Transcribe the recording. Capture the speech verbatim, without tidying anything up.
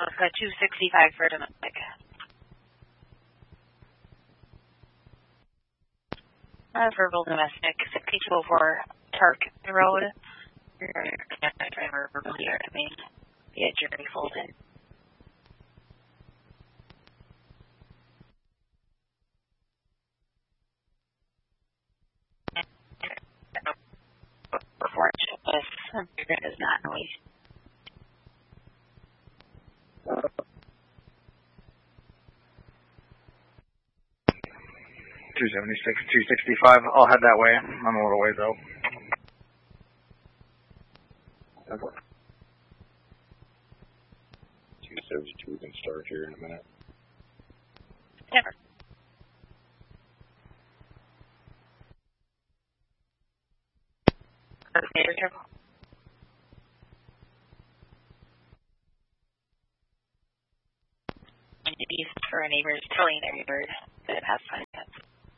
Alaska two sixty-five for domestic. Uh, verbal domestic, sixty-two oh four Tark Road. Driver verbally here to me. Yeah, Jerry Fulton. Performance. This is not noise. two seventy-six, two sixty-five. I'll head that way. I'm a little ways out. two seventy-two, we can start here in a minute. Never. For our neighbors, telling their neighbors that it has fun.